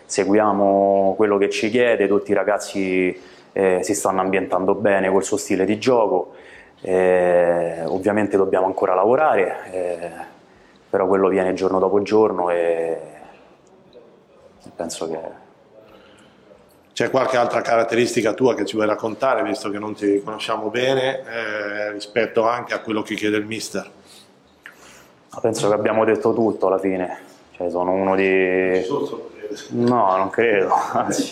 seguiamo quello che ci chiede, tutti i ragazzi si stanno ambientando bene col suo stile di gioco, ovviamente dobbiamo ancora lavorare, però quello viene giorno dopo giorno e penso che... C'è qualche altra caratteristica tua che ci vuoi raccontare, visto che non ti conosciamo bene, rispetto anche a quello che chiede il mister? Penso che abbiamo detto tutto alla fine, cioè, sono uno di... No, non credo, anzi.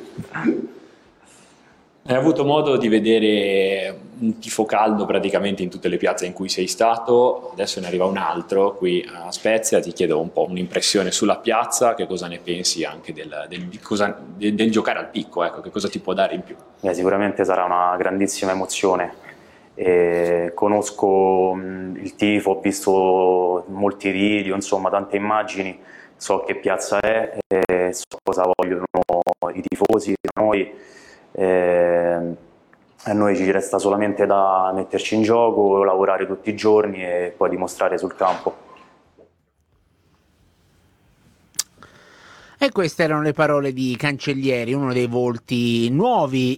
Hai avuto modo di vedere un tifo caldo praticamente in tutte le piazze in cui sei stato, adesso ne arriva un altro qui a Spezia, ti chiedo un po' un'impressione sulla piazza, che cosa ne pensi anche del giocare al picco, ecco, che cosa ti può dare in più? Sicuramente sarà una grandissima emozione, conosco il tifo, ho visto molti video, insomma tante immagini, so che piazza è, so cosa vogliono i tifosi da noi. A noi ci resta solamente da metterci in gioco, lavorare tutti i giorni e poi dimostrare sul campo. E queste erano le parole di Cancellieri, uno dei volti nuovi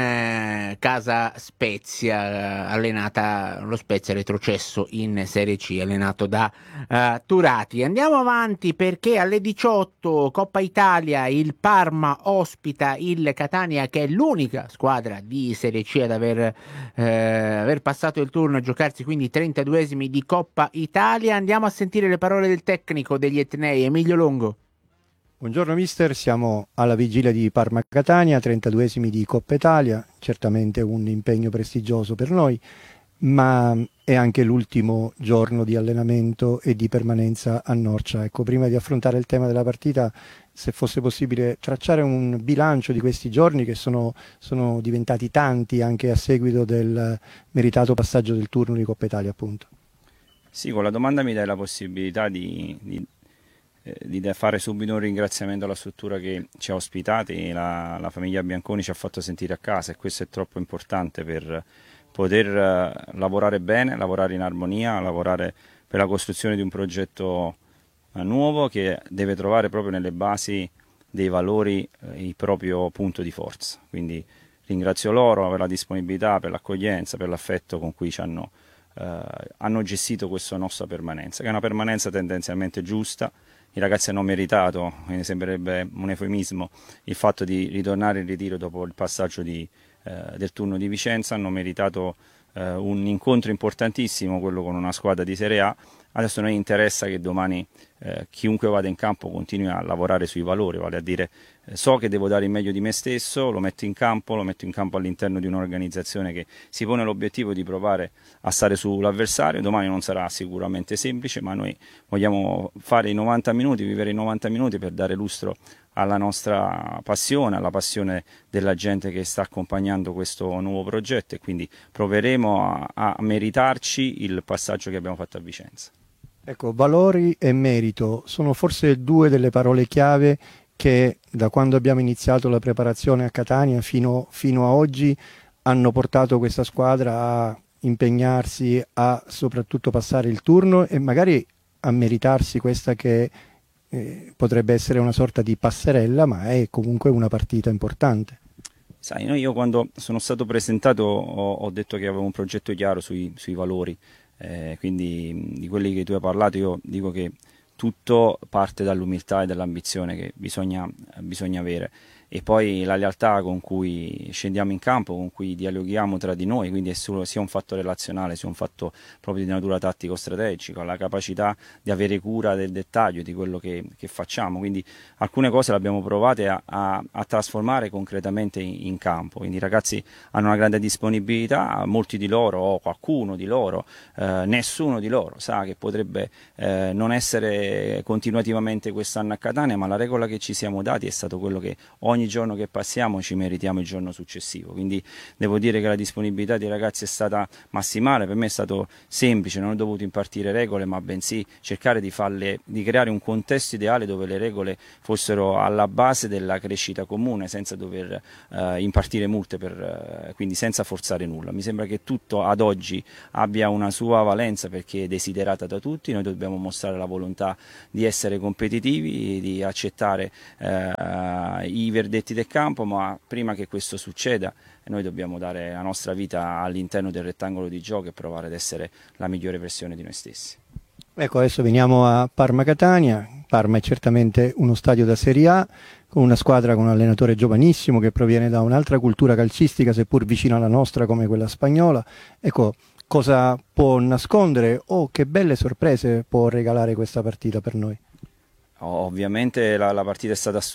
in casa Spezia, allenata, lo Spezia retrocesso in Serie C, allenato da Turati. Andiamo avanti perché alle 18 Coppa Italia il Parma ospita il Catania, che è l'unica squadra di Serie C ad aver passato il turno, a giocarsi quindi 32esimi di Coppa Italia. Andiamo a sentire le parole del tecnico degli Etnei, Emilio Longo. Buongiorno mister, siamo alla vigilia di Parma-Catania, 32esimi di Coppa Italia, certamente un impegno prestigioso per noi, ma è anche l'ultimo giorno di allenamento e di permanenza a Norcia. Ecco, prima di affrontare il tema della partita, se fosse possibile tracciare un bilancio di questi giorni che sono diventati tanti anche a seguito del meritato passaggio del turno di Coppa Italia, appunto. Sì, con la domanda mi dai la possibilità di fare subito un ringraziamento alla struttura che ci ha ospitati. La famiglia Bianconi ci ha fatto sentire a casa e questo è troppo importante per poter lavorare bene, lavorare in armonia, lavorare per la costruzione di un progetto nuovo che deve trovare proprio nelle basi dei valori il proprio punto di forza. Quindi ringrazio loro per la disponibilità, per l'accoglienza, per l'affetto con cui ci hanno gestito questa nostra permanenza, che è una permanenza tendenzialmente giusta. I ragazzi hanno meritato, mi sembrerebbe un eufemismo, il fatto di ritornare in ritiro dopo il passaggio del turno di Vicenza, hanno meritato un incontro importantissimo, quello con una squadra di Serie A. Adesso a noi interessa che domani chiunque vada in campo continui a lavorare sui valori, vale a dire so che devo dare il meglio di me stesso, lo metto in campo all'interno di un'organizzazione che si pone l'obiettivo di provare a stare sull'avversario. Domani non sarà sicuramente semplice, ma noi vogliamo fare i 90 minuti, vivere i 90 minuti per dare lustro alla nostra passione, alla passione della gente che sta accompagnando questo nuovo progetto, e quindi proveremo a meritarci il passaggio che abbiamo fatto a Vicenza. Ecco, valori e merito sono forse due delle parole chiave che da quando abbiamo iniziato la preparazione a Catania fino a oggi hanno portato questa squadra a impegnarsi, a soprattutto passare il turno e magari a meritarsi questa che potrebbe essere una sorta di passerella, ma è comunque una partita importante. Sai, io quando sono stato presentato ho detto che avevo un progetto chiaro sui valori, quindi di quelli che tu hai parlato io dico che tutto parte dall'umiltà e dall'ambizione che bisogna avere, e poi la lealtà con cui scendiamo in campo, con cui dialoghiamo tra di noi, quindi è sia un fatto relazionale, sia un fatto proprio di natura tattico-strategica, la capacità di avere cura del dettaglio di quello che facciamo. Quindi alcune cose le abbiamo provate a trasformare concretamente in campo, quindi i ragazzi hanno una grande disponibilità, molti di loro o qualcuno di loro, nessuno di loro sa che potrebbe non essere continuativamente quest'anno a Catania, ma la regola che ci siamo dati è stato quello che ogni ogni giorno che passiamo ci meritiamo il giorno successivo, quindi devo dire che la disponibilità dei ragazzi è stata massimale. Per me è stato semplice, non ho dovuto impartire regole, ma bensì cercare di creare un contesto ideale dove le regole fossero alla base della crescita comune, senza dover impartire multe, quindi senza forzare nulla. Mi sembra che tutto ad oggi abbia una sua valenza perché è desiderata da tutti. Noi dobbiamo mostrare la volontà di essere competitivi, di accettare i verdetti del campo, ma prima che questo succeda noi dobbiamo dare la nostra vita all'interno del rettangolo di gioco e provare ad essere la migliore versione di noi stessi. Ecco, adesso veniamo a Parma Catania. Parma è certamente uno stadio da Serie A, con una squadra con un allenatore giovanissimo che proviene da un'altra cultura calcistica, seppur vicino alla nostra come quella spagnola. Ecco, cosa può nascondere o che belle sorprese può regalare questa partita per noi? Ovviamente la partita è stata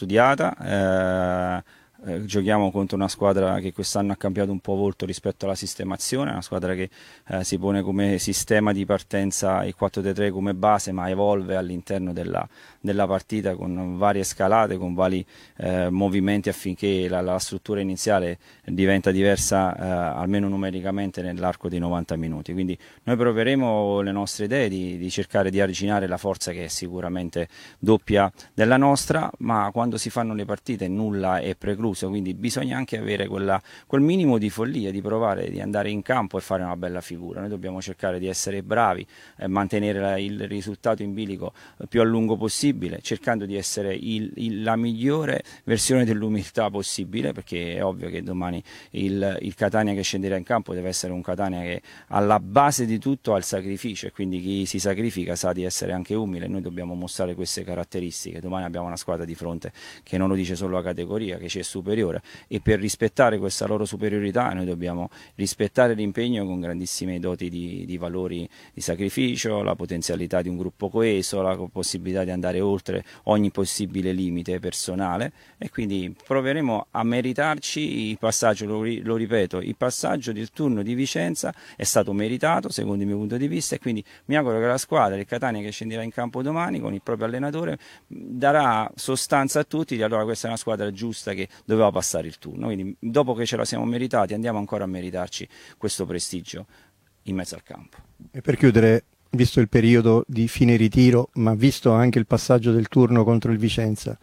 studiata. Giochiamo contro una squadra che quest'anno ha cambiato un po' volto rispetto alla sistemazione, una squadra che si pone come sistema di partenza il 4-3 come base, ma evolve all'interno della partita con varie scalate, con vari movimenti affinché la struttura iniziale diventa diversa almeno numericamente nell'arco dei 90 minuti. Quindi noi proveremo le nostre idee di cercare di arginare la forza che è sicuramente doppia della nostra, ma quando si fanno le partite nulla è precluso. Quindi bisogna anche avere quel minimo di follia, di provare, di andare in campo e fare una bella figura. Noi dobbiamo cercare di essere bravi, mantenere il risultato in bilico più a lungo possibile, cercando di essere la migliore versione dell'umiltà possibile, perché è ovvio che domani il Catania che scenderà in campo deve essere un Catania che alla base di tutto ha il sacrificio, e quindi chi si sacrifica sa di essere anche umile. Noi dobbiamo mostrare queste caratteristiche. Domani abbiamo una squadra di fronte che non lo dice solo la categoria, che ci è superiore, e per rispettare questa loro superiorità noi dobbiamo rispettare l'impegno con grandissime doti di valori di sacrificio, la potenzialità di un gruppo coeso, la possibilità di andare oltre ogni possibile limite personale, e quindi proveremo a meritarci il passaggio. Lo ripeto, il passaggio del turno di Vicenza è stato meritato secondo il mio punto di vista, e quindi mi auguro che la squadra del Catania che scenderà in campo domani con il proprio allenatore darà sostanza a tutti di allora questa è una squadra giusta che doveva passare il turno. Quindi dopo che ce la siamo meritati andiamo ancora a meritarci questo prestigio in mezzo al campo. E per chiudere, visto il periodo di fine ritiro, ma visto anche il passaggio del turno contro il Vicenza,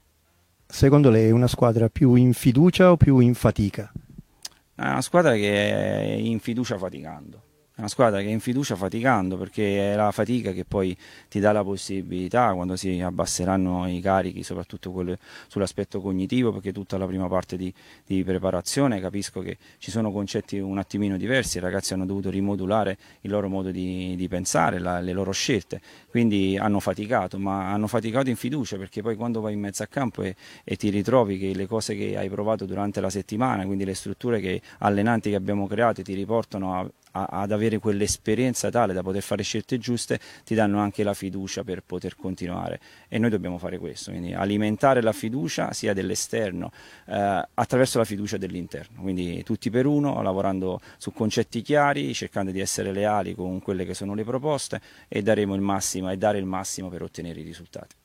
secondo lei è una squadra più in fiducia o più in fatica? È una squadra che è in fiducia faticando. È una squadra che è in fiducia faticando, perché è la fatica che poi ti dà la possibilità, quando si abbasseranno i carichi, soprattutto quello sull'aspetto cognitivo, perché tutta la prima parte di preparazione capisco che ci sono concetti un attimino diversi, i ragazzi hanno dovuto rimodulare il loro modo di pensare, le loro scelte, quindi hanno faticato, ma hanno faticato in fiducia, perché poi quando vai in mezzo a campo e ti ritrovi che le cose che hai provato durante la settimana, quindi le strutture allenanti che abbiamo creato, ti riportano ad avere quell'esperienza tale da poter fare scelte giuste, ti danno anche la fiducia per poter continuare, e noi dobbiamo fare questo, quindi alimentare la fiducia sia dell'esterno attraverso la fiducia dell'interno, quindi tutti per uno, lavorando su concetti chiari, cercando di essere leali con quelle che sono le proposte, e daremo il massimo e dare il massimo per ottenere i risultati.